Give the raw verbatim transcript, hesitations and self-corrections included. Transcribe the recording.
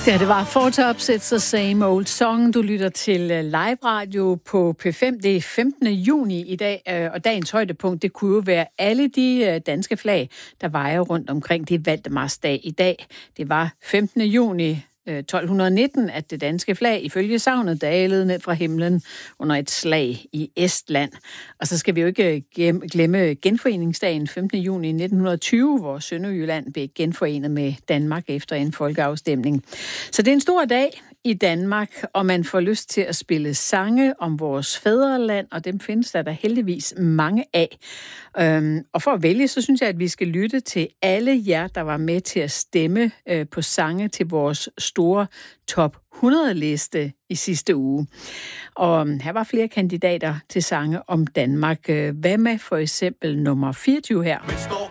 Ja, det var Four Tops, It's the Same Old Song. Du lytter til live radio på P fem. Det er femtende juni i dag, og dagens højdepunkt, det kunne jo være alle de danske flag, der vejer rundt omkring. Det er Valdemarsdag i dag. Det var femtende juni tolv nitten, at det danske flag ifølge sagnet dalede ned fra himlen under et slag i Estland. Og så skal vi jo ikke glemme genforeningsdagen femtende juni nitten tyve, hvor Sønderjylland blev genforenet med Danmark efter en folkeafstemning. Så det er en stor dag i Danmark, og man får lyst til at spille sange om vores fædreland, og dem findes der da heldigvis mange af. Øhm, og for at vælge, så synes jeg, at vi skal lytte til alle jer, der var med til at stemme øh, på sange til vores store top hundrede-liste i sidste uge. Og her var flere kandidater til sange om Danmark. Hvad med for eksempel nummer fireogtyve her?